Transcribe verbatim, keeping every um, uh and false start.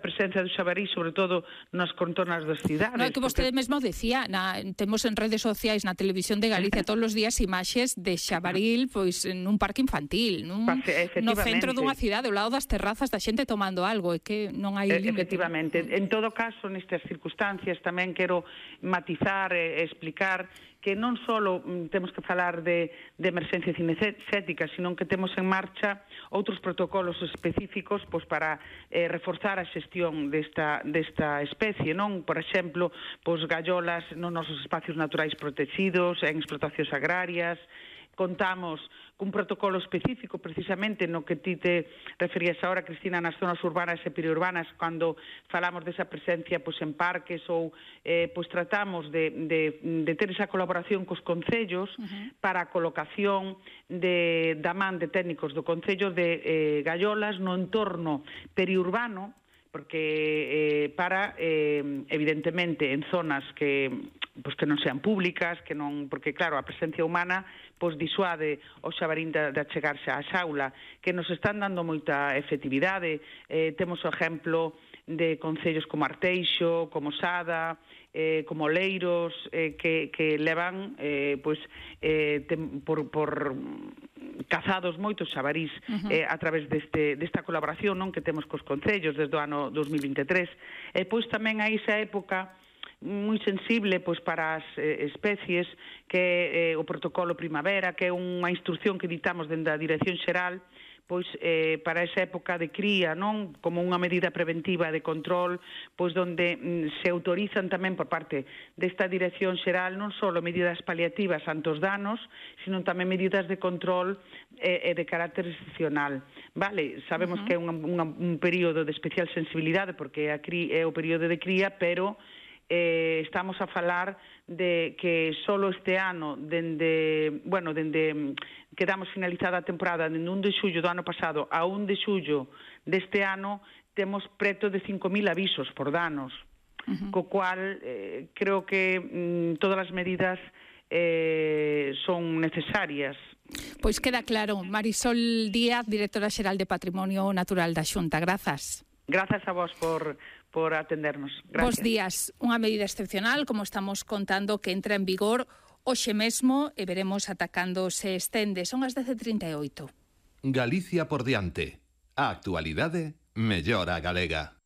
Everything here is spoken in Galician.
presencia do xabarís, sobre todo nas contornas das cidades. No, é que vostede porque... mesmo decía, na, temos en redes sociais, na televisión de Galicia todos os días imaxes de xabaril pois nun parque infantil, nun, no centro dunha cidade, ao lado das terrazas da xente tomando algo, é que non hai límite. Efectivamente. En todo caso, nestas circunstancias tamén quero matizar e explicar que non só temos que falar de, de emerxencia cinegética, sino que temos en marcha outros protocolos específicos pois, para eh, reforzar a xestión desta, desta especie, non? Por exemplo, pois, gallolas nos nosos espacios naturais protegidos, en explotacións agrarias. Contamos cun protocolo específico precisamente no que ti te referías ahora, Cristina, nas zonas urbanas e periurbanas, cando falamos desa presencia pois, en parques ou eh, pois tratamos de, de, de ter esa colaboración cos concellos uh-huh. para a colocación de, da man de técnicos do Concello de eh, gallolas no entorno periurbano, porque eh, para, eh, evidentemente, en zonas que, pues, que non sean públicas, que non, porque, claro, a presencia humana pois disuade o xabarín de, de achegarse á xaula, que nos están dando moita efectividade. Eh, temos o exemplo de concellos como Arteixo, como Sada, eh, como Leiros, eh, que, que levan eh, pois, eh, tem, por, por cazados moitos xabarís uh-huh. eh, a través deste, desta colaboración non que temos cos concellos desde o ano dos mil vinte e tres. E pois tamén hai esa época moi sensible pois para as eh, especies que é eh, o protocolo Primavera, que é unha instrucción que ditamos dende a Dirección Xeral pois eh, para esa época de cría, non? Como unha medida preventiva de control, pois donde mm, se autorizan tamén por parte desta Dirección Xeral non só medidas paliativas ante os danos, sino tamén medidas de control e eh, de carácter excepcional. Vale, sabemos uh-huh. que é unha, unha, un período de especial sensibilidade porque a crí, é o período de cría, pero Eh, estamos a falar de que solo este ano, dende, bueno, dende que damos finalizada a temporada, dende un de xullo do ano pasado a un de xullo deste ano, temos preto de cinco mil avisos por danos, uh-huh. co cual eh, creo que mm, todas as medidas eh, son necesarias. Pois queda claro. Marisol Díaz, directora xeral de Patrimonio Natural da Xunta. Grazas. Grazas a vos por, por atendernos. Gracias. Bos días. Unha medida excepcional, como estamos contando, que entra en vigor hoxe mesmo e veremos ata cando se estende. Son as dez e trinta e oito. Galicia por diante. A actualidade mellora a galega.